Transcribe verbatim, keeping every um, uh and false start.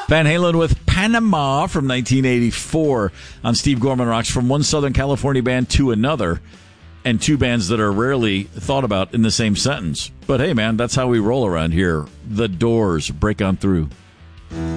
Van Halen with Panama from nineteen eighty-four on Steve Gorman Rocks. From one Southern California band to another, and two bands that are rarely thought about in the same sentence. But hey, man, that's how we roll around here. The Doors, Break On Through.